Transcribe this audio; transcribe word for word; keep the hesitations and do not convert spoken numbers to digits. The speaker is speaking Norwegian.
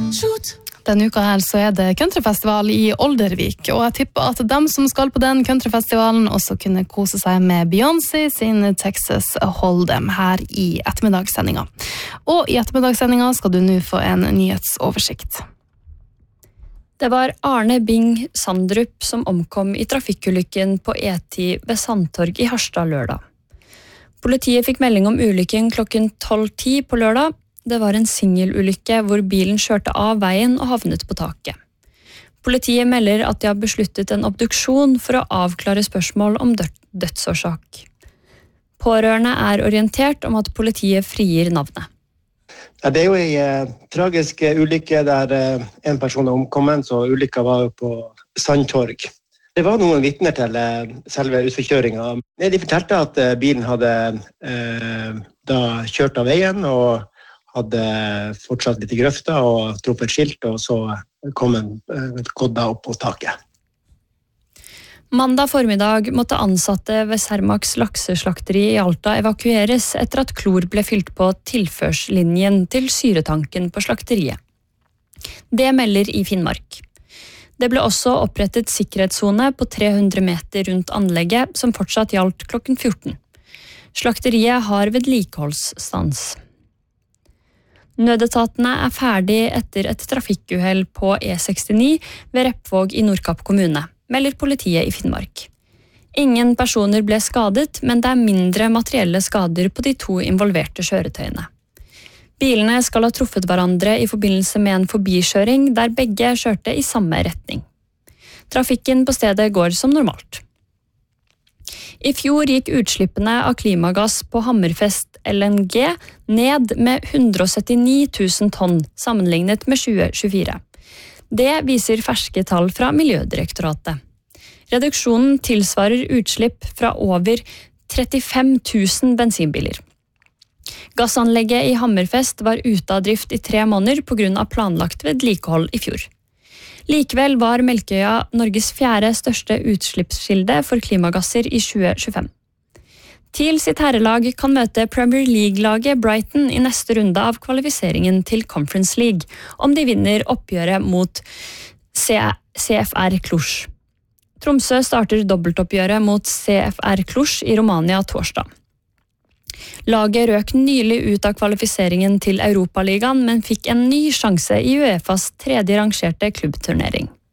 Denne uka her så er det countryfestival i Oldervik, og jeg tipper at dem som skal på den countryfestivalen også kunne kose seg med Beyoncé sin Texas Hold'em her i ettermiddagssendinga. Og i ettermiddagssendinga skal du nå få en nyhetsoversikt. Det var Arne Bing Sandrup som omkom i trafikkulykken på E ti ved Sandtorg i Harstad lørdag. Politiet fikk melding om ulykken klokken tolv ti på lørdag. Det var en singelulykke hvor bilen kjørte av veien og havnet på taket. Politiet melder at de har besluttet en obduksjon for å avklare spørsmål om dødsårsak. Pårørende er orientert om at politiet frigir navnet. Ja, det er jo en eh, tragisk ulykke der eh, en person er omkommet, så ulykka var jo på Sandtorg. Det var noen vitner til eh, selve utforkjøringen. De fortalte at eh, bilen hadde eh, da kjørt av veien og hadde fortsatt litt i grøfta og truffet et skilt, og så kom en kodda opp på taket. Mandag formiddag måtte ansatte ved Cermaqs lakseslakteri i Alta evakueres etter at klor ble fylt på tilførslinjen til syretanken på slakteriet. Det melder i Finnmark. Det ble også opprettet sikkerhetszone på tre hundre meter rundt anlegget, som fortsatt gjaldt klokken fjorten. Slakteriet har vedlikeholdsstans. Nødetatene er ferdig etter et trafikkuhell på E sekstini ved Repvåg i Nordkapp kommune, melder politiet i Finnmark. Ingen personer ble skadet, men det er mindre materielle skader på de to involverte kjøretøyene. Bilene skal ha truffet hverandre i forbindelse med en forbikjøring der begge kjørte i samme retning. Trafikken på stedet går som normalt. I fjor gikk utslippene av klimagass på Hammerfest L N G ned med hundre og syttini tusen tonn sammenlignet med tjue tjuefire. Det viser ferske tall fra Miljødirektoratet. Reduksjonen tilsvarer utslipp fra over trettifem tusen bensinbiler. Gassanlegget i Hammerfest var ute av drift i tre måneder på grunn av planlagt vedlikehold i fjor. Likevel var Melkøya Norges fjerde største utslippskilde for klimagasser i tjue tjuefem. TIL sitt herrelag kan møte Premier League-laget Brighton i neste runde av kvalifiseringen til Conference League, om de vinner oppgjøret mot C F R Cluj. Tromsø starter dobbeltoppgjøret mot C F R Cluj i Romania torsdag. Laget røk nylig ut av kvalifiseringen til Europaligaen, men fikk en ny sjanse i UEFAs tredje rangerte klubbturnering.